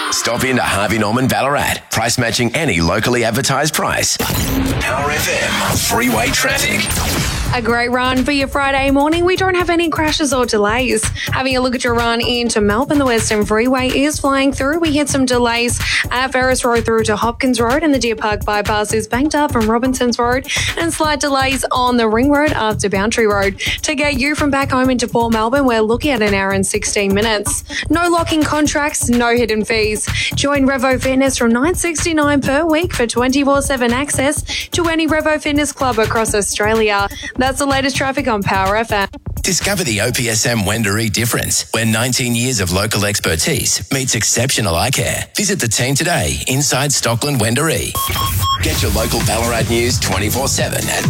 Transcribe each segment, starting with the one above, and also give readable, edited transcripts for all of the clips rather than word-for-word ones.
Stop into Harvey Norman Ballarat. Price matching any locally advertised price. Power FM freeway traffic. A great run for your Friday morning. We don't have any crashes or delays. Having a look at your run into Melbourne, the Western Freeway is flying through. We hit some delays at Ferris Road through to Hopkins Road, and the Deer Park bypass is banked up from Robinsons Road, and slight delays on the Ring Road after Boundary Road. To get you from back home into Port Melbourne, we're looking at an hour and 16 minutes. No locking contracts, no hidden fees. Join Revo Fitness from $9.69 per week for 24/7 access to any Revo Fitness club across Australia. That's the latest traffic on Power FM. Discover the OPSM Wendouree difference, where 19 years of local expertise meets exceptional eye care. Visit the team today inside Stockland Wendouree. Get your local Ballarat news 24/7 at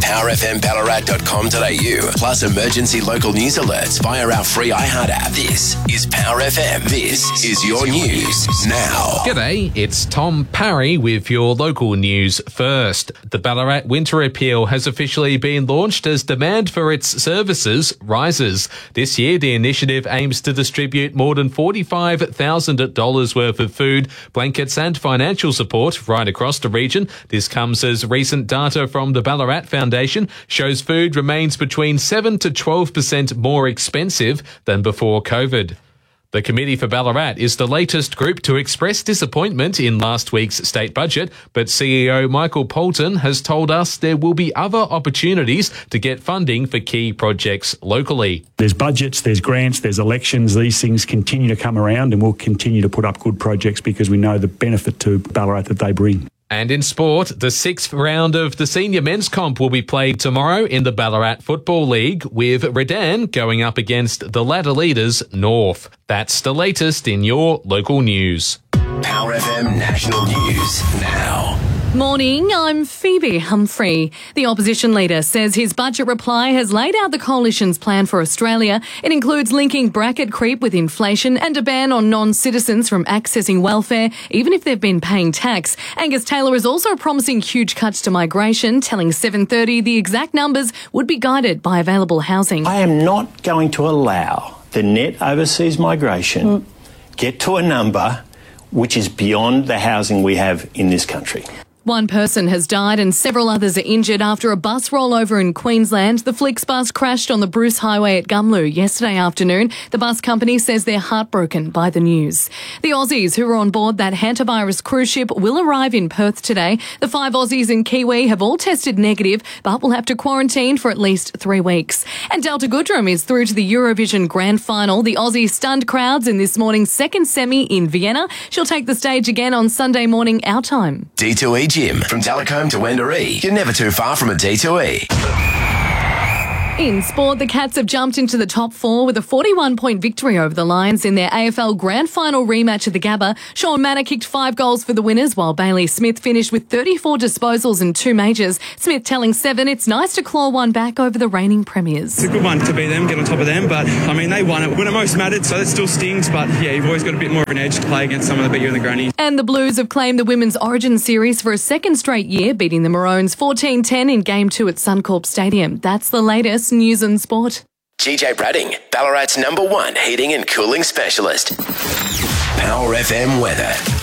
powerfmballarat.com.au. Plus emergency local news alerts via our free iHeart app. This is Power FM. This is your news now. G'day, it's Tom Parry with your local news first. The Ballarat Winter Appeal has officially been launched as demand for its services rises. This year, the initiative aims to distribute more than $45,000 worth of food, blankets and financial support right across the region. This comes as recent data from the Ballarat Foundation shows food remains between 7 to 12% more expensive than before COVID. The Committee for Ballarat is the latest group to express disappointment in last week's state budget, but CEO Michael Poulton has told us there will be other opportunities to get funding for key projects locally. There's budgets, there's grants, there's elections. These things continue to come around, and we'll continue to put up good projects because we know the benefit to Ballarat that they bring. And in sport, the 6th round of the senior men's comp will be played tomorrow in the Ballarat Football League, with Redan going up against the ladder leaders North. That's the latest in your local news. Power FM National News now. Morning, I'm Phoebe Humphrey. The opposition leader says his budget reply has laid out the coalition's plan for Australia. It includes linking bracket creep with inflation and a ban on non-citizens from accessing welfare, even if they've been paying tax. Angus Taylor is also promising huge cuts to migration, telling 7:30 the exact numbers would be guided by available housing. I am not going to allow the net overseas migration get to a number which is beyond the housing we have in this country. One person has died and several others are injured after a bus rollover in Queensland. The Flixbus crashed on the Bruce Highway at Gumlu yesterday afternoon. The bus company says they're heartbroken by the news. The Aussies who were on board that hantavirus cruise ship will arrive in Perth today. The 5 Aussies and Kiwi have all tested negative, but will have to quarantine for at least 3 weeks. And Delta Goodrem is through to the Eurovision Grand Final. The Aussie stunned crowds in this morning's second semi in Vienna. She'll take the stage again on Sunday morning our time. D2E Gym. From Telecombe to Wendouree, you're never too far from a D2E. In sport, the Cats have jumped into the top 4 with a 41-point victory over the Lions in their AFL Grand Final rematch at the Gabba. Sean Manor kicked 5 goals for the winners, while Bailey Smith finished with 34 disposals and 2 majors. Smith telling 7 it's nice to claw one back over the reigning premiers. It's a good one to beat them, get on top of them, but I mean, they won it when it most mattered, so it still stings, but yeah, you've always got a bit more of an edge to play against someone that beat you in the granny. And the Blues have claimed the Women's Origin Series for a second straight year, beating the Maroons 14-10 in Game 2 at Suncorp Stadium. That's the latest news and sport. GJ Bradding, Ballarat's #1 heating and cooling specialist. Power FM weather.